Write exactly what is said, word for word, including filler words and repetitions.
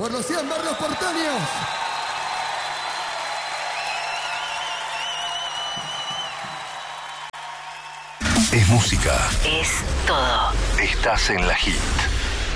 por los cien barrios porteños. Es música. Es todo. Estás en la hit.